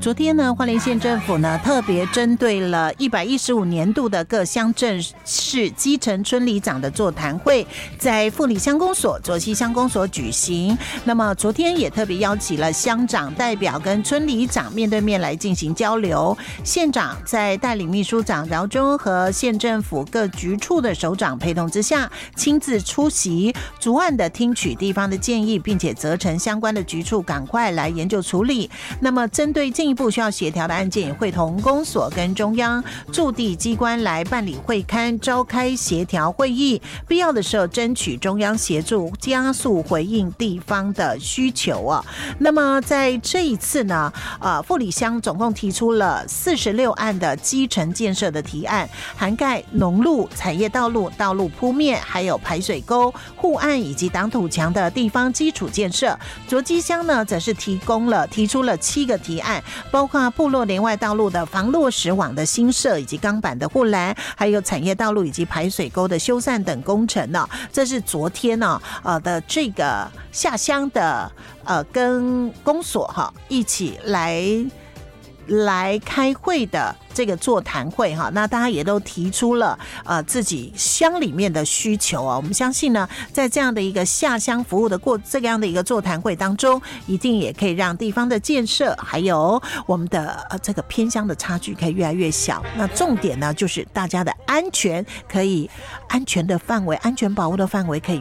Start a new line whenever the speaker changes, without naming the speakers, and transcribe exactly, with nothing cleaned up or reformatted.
昨天呢，花莲县政府呢特别针对了一百一十五年度的各乡镇市基层村里长的座谈会，在富里乡公所、卓溪乡公所举行。那么昨天也特别邀请了乡长代表跟村里长面对面来进行交流。县长在带领秘书长饶忠和县政府各局处的首长陪同之下，亲自出席，逐案的听取地方的建议，并且责成相关的局处赶快来研究处理。那么针对进一步需要协调的案件，也会同公所跟中央驻地机关来办理会勘，召开协调会议，必要的时候争取中央协助，加速回应地方的需求啊。那么在这一次呢，呃，富里乡总共提出了四十六案的基层建设的提案，涵盖农路、产业道路、道路铺面，还有排水沟、护岸以及挡土墙的地方基础建设。卓溪乡呢，则是提供了提出了七个提案，包括部落连外道路的防落石网的新设，以及钢板的护栏，还有产业道路以及排水沟的修缮等工程呢。这是昨天呢，呃的这个下乡的呃跟公所哈一起来来开会的这个座谈会哈，那大家也都提出了呃自己乡里面的需求啊。我们相信呢，在这样的一个下乡服务的过这样的一个座谈会当中，一定也可以让地方的建设还有我们的呃这个偏乡的差距可以越来越小。那重点呢，就是大家的安全可以安全的范围、安全保护的范围可以